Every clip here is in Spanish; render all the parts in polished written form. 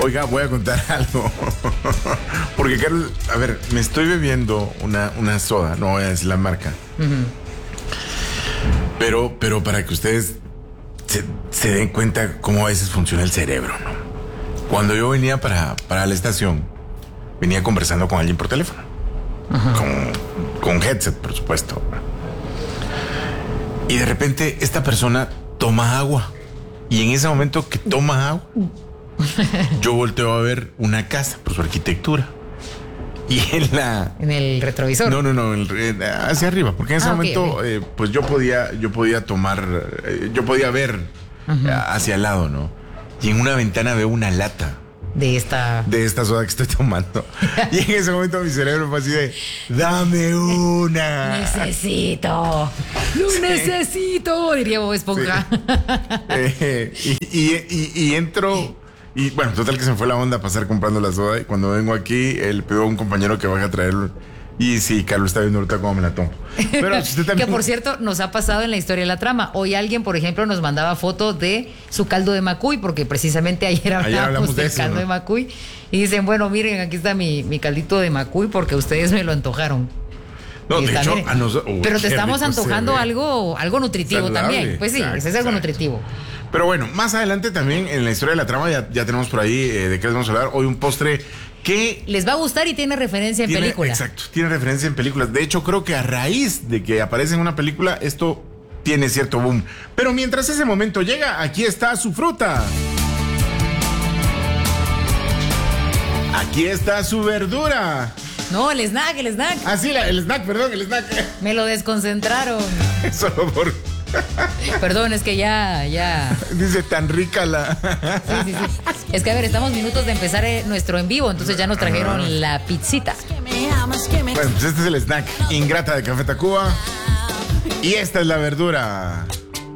Oiga, voy a contar algo. Porque, Carlos, a ver, me estoy bebiendo una soda, no voy a decir la marca. Uh-huh. Pero para que ustedes se den cuenta cómo a veces funciona el cerebro, ¿no? Cuando yo venía para la estación, venía conversando con alguien por teléfono. Uh-huh. Con headset, por supuesto. Y de repente esta persona toma agua. Y en ese momento que toma agua, yo volteo a ver una casa por su arquitectura. Y en el retrovisor. No, hacia arriba, porque en ese momento okay. Pues yo podía ver uh-huh. hacia el lado, ¿no? Y en una ventana veo una lata de esta soda que estoy tomando. Y en ese momento mi cerebro fue así de, ¡dame una! Necesito, diría Bob Esponja. Sí. Y entro. Y bueno, total que se me fue la onda a pasar comprando la soda. Y cuando vengo aquí, le pido a un compañero que vaya a traerlo. Y sí, Carlos está viendo ahorita cómo me la tomo. Pero usted también... Que por cierto, nos ha pasado en la historia de la trama. Hoy alguien, por ejemplo, nos mandaba foto de su caldo de macuy, porque precisamente ayer hablamos del caldo, ¿no? de macuy. Y dicen, bueno, miren, aquí está mi caldito de macuy porque ustedes me lo antojaron. No, de hecho, pero te estamos antojando algo nutritivo saludable, también. Pues sí, exacto, es algo nutritivo. Pero bueno, más adelante también en la historia de la trama ya tenemos por ahí de qué les vamos a hablar. Hoy un postre que les va a gustar y tiene referencia en películas. Exacto, tiene referencia en películas. De hecho, creo que a raíz de que aparece en una película, esto tiene cierto boom. Pero mientras ese momento llega, aquí está su fruta. Aquí está su verdura. No, el snack. Ah, sí, el snack. Me lo desconcentraron. Solo por... Perdón, es que ya. Dice, tan rica la... Sí. Es que, a ver, estamos minutos de empezar nuestro en vivo, entonces ya nos trajeron la pizzita. Bueno, pues este es el snack Ingrata de Café Tacuba. Y esta es la verdura.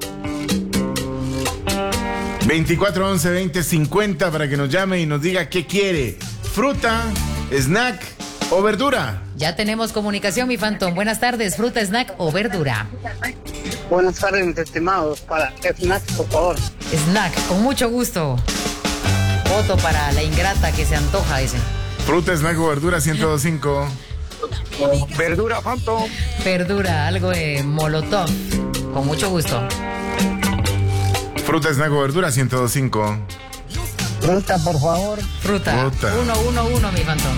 2411-2050 para que nos llame y nos diga qué quiere. Fruta, snack o verdura. Ya tenemos comunicación, mi Phantom. Buenas tardes, fruta, snack o verdura. Buenas tardes, estimados. Para snack, por favor. Snack, con mucho gusto. Voto para la ingrata que se antoja, dice. Fruta, snack o verdura, 102.5. Verdura, Phantom. Verdura, algo de molotov. Con mucho gusto. Fruta, snack o verdura, 102.5. Fruta, por favor. Fruta. 1-1-1, mi Phantom.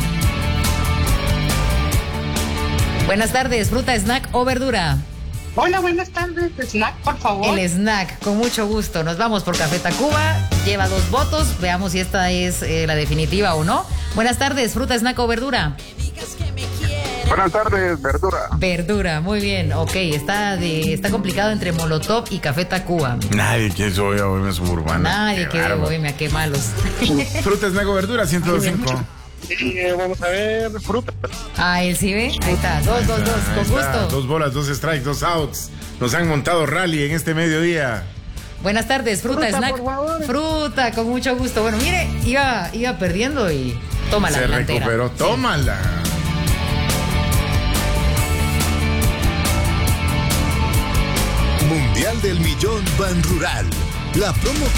Buenas tardes, fruta, snack o verdura. Hola, buenas tardes, snack, por favor. El snack, con mucho gusto. Nos vamos por Café Tacuba, lleva 2 votos, veamos si esta es la definitiva o no. Buenas tardes, fruta, snack o verdura. Buenas tardes, verdura. Verdura, muy bien, ok, está complicado entre Molotov y Café Tacuba. Nadie quiere su bohemia suburbana. Nadie quiere bohemia, qué malos. Fruta, snack o verdura, 102.5. Vamos a ver, fruta. Ah, él sí ve, ahí está, 2, con gusto. 2 bolas, 2 strikes, 2 outs. Nos han montado rally en este mediodía. Buenas tardes, fruta, snack. Fruta, con mucho gusto. Bueno, mire, iba perdiendo y toma la delantera. Se recuperó, tómala. Mundial del Millón Ban Rural. La promo